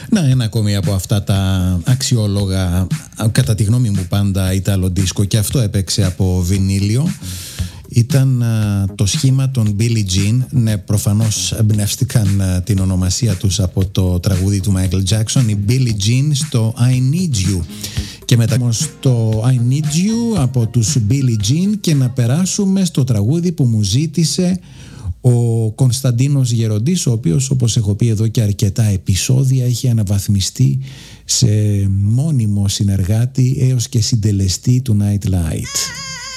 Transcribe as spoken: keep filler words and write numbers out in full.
Να, ένα ακόμη από αυτά τα αξιόλογα, κατά τη γνώμη μου πάντα, Ιτalo Disco, και αυτό έπαιξε από βινίλιο. Ήταν α, το σχήμα των Billie Jean. Ναι, προφανώς εμπνεύστηκαν α, την ονομασία τους από το τραγούδι του Michael Jackson, οι Billie Jean στο I Need You. Και μετά στο I Need You από τους Billie Jean, και να περάσουμε στο τραγούδι που μου ζήτησε ο Κωνσταντίνος Γεροντής, ο οποίος, όπως έχω πει εδώ και αρκετά επεισόδια, έχει αναβαθμιστεί σε μόνιμο συνεργάτη έως και συντελεστή του Nightlight.